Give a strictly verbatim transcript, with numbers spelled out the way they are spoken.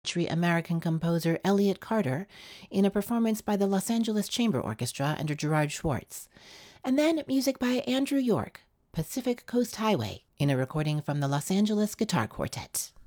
American composer Elliott Carter in a performance by the Los Angeles Chamber Orchestra under Gerard Schwartz. And then music by Andrew York, Pacific Coast Highway, in a recording from the Los Angeles Guitar Quartet.